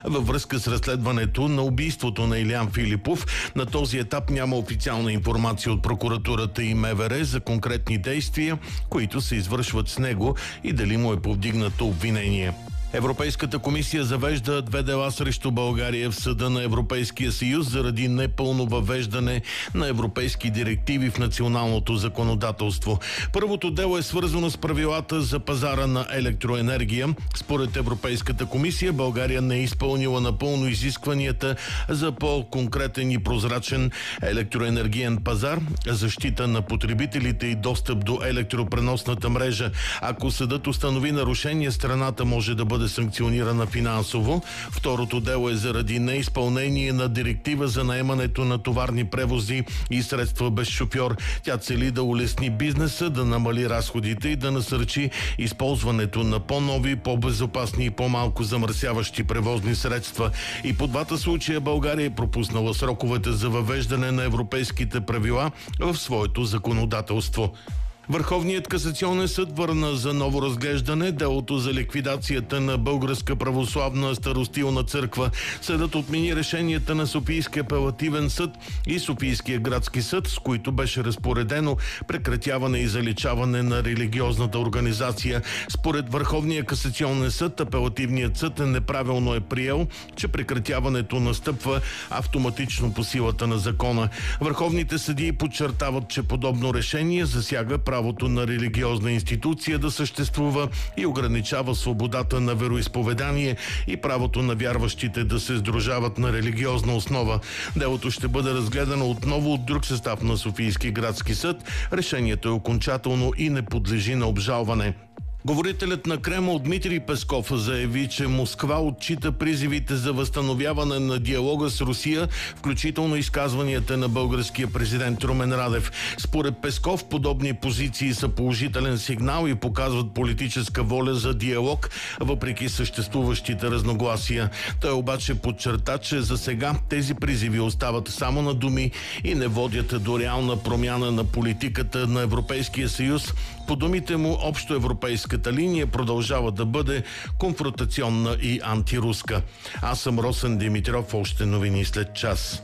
във връзка с разследването на убийството на Илиян Филипов. На този етап няма официална информация от прокуратурата и МВР за конкретни действия, които се извършват с него и дали му е повдигнато обвинение. Европейската комисия завежда 2 дела срещу България в Съда на Европейския съюз заради непълно въвеждане на европейски директиви в националното законодателство. Първото дело е свързано с правилата за пазара на електроенергия. Според Европейската комисия България не е изпълнила напълно изискванията за по-конкретен и прозрачен електроенергиен пазар, защита на потребителите и достъп до електропреносната мрежа. Ако съдът установи нарушение, страната може да бъде санкционирана финансово. Второто дело е заради неизпълнение на директива за наемането на товарни превози и средства без шофьор. Тя цели да улесни бизнеса, да намали разходите и да насърчи използването на по-нови, по-безопасни и по-малко замърсяващи превозни средства. И по двата случая България е пропуснала сроковете за въвеждане на европейските правила в своето законодателство. Върховният касационен съд върна за ново разглеждане делото за ликвидацията на Българска православна старостилна църква. Съдът отмени решенията на Софийския апелативен съд и Софийския градски съд, с които беше разпоредено прекратяване и заличаване на религиозната организация. Според Върховния касационен съд, апелативният съд неправилно е приел, че прекратяването настъпва автоматично по силата на закона. Върховните съдии подчертават, че подобно решение засяга правото на религиозна институция да съществува и ограничава свободата на вероизповедание и правото на вярващите да се сдружават на религиозна основа. Делото ще бъде разгледано отново от друг състав на Софийски градски съд. Решението е окончателно и не подлежи на обжалване. Говорителят на Кремъл Дмитрий Песков заяви, че Москва отчита призивите за възстановяване на диалога с Русия, включително изказванията на българския президент Румен Радев. Според Песков, подобни позиции са положителен сигнал и показват политическа воля за диалог, въпреки съществуващите разногласия. Той обаче подчерта, че за сега тези призиви остават само на думи и не водят до реална промяна на политиката на Европейския съюз. По думите му, общоевропейската линия продължава да бъде конфронтационна и антируска. Аз съм Росен Димитров, още новини след час.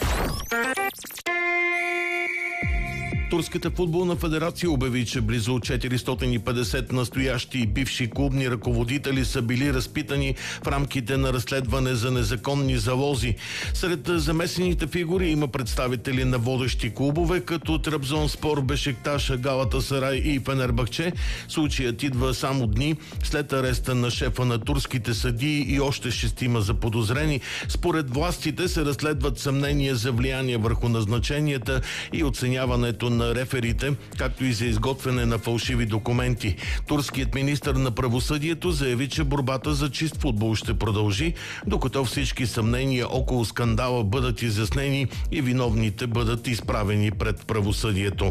Турската футболна федерация обяви, че близо 450 настоящи и бивши клубни ръководители са били разпитани в рамките на разследване за незаконни залози. Сред замесените фигури има представители на водещи клубове, като Трабзонспор, Бешикташ, Галатасарай и Фенербахче. Случаят идва само дни след ареста на шефа на турските съдии и още 6 заподозрени. Според властите се разследват съмнения за влияние върху назначенията и оценяването на реферите, както и за изготвяне на фалшиви документи. Турският министър на правосъдието заяви, че борбата за чист футбол ще продължи, докато всички съмнения около скандала бъдат изяснени и виновните бъдат изправени пред правосъдието.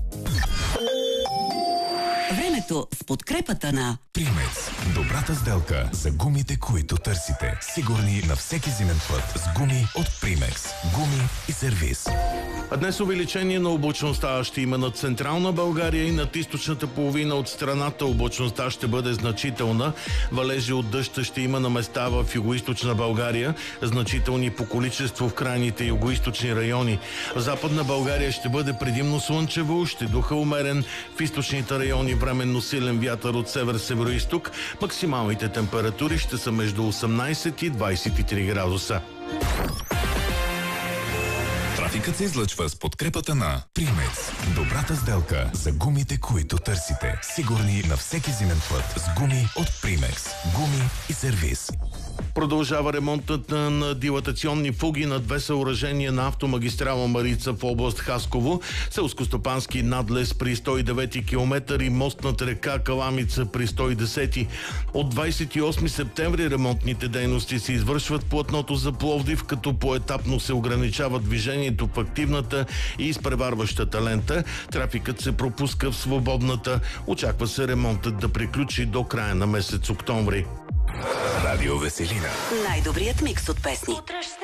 Времето с подкрепата на Примекс. Добрата сделка за гумите, които търсите. Сигурни на всеки зимен път с гуми от Примекс. Гуми и сервиз. А днес увеличение на облачността ще има над централна България и над източната половина от страната. Облачността ще бъде значителна. Валежи от дъжд ще има на места в югоизточна България, значителни по количество в крайните югоизточни райони. В западна България ще бъде предимно слънчево, ще духа умерен, в източните райони временно силен вятър от север-североизток. Максималните температури ще са между 18 и 23 градуса. Трафикът се излъчва с подкрепата на Примекс. Добрата сделка за гумите, които търсите. Сигурни на всеки зимен път с гуми от Примекс. Гуми и сервиз. Продължава ремонтът на дилатационни фуги на 2 съоръжения на автомагистрала Марица в област Хасково, селскостопански надлез при 109 км и мост над река Каламица при 110. От 28 септември ремонтните дейности се извършват платното за Пловдив, като поетапно се ограничава движението в активната и изпреварващата лента. Трафикът се пропуска в свободната. Очаква се ремонтът да приключи до края на месец октомври. Радио Веселина. най-добрият микс от песни.